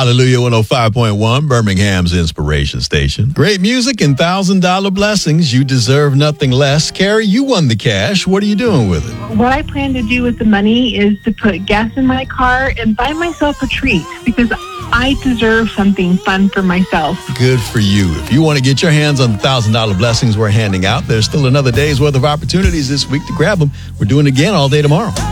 Hallelujah 105.1, Birmingham's inspiration station. Great music and $1,000 blessings. You deserve nothing less. Carrie, you won the cash. What are you doing with it? What I plan to do with the money is to put gas in my car and buy myself a treat because I deserve something fun for myself. Good for you. If you want to get your hands on the $1,000 blessings we're handing out, there's still another day's worth of opportunities this week to grab them. We're doing it again all day tomorrow.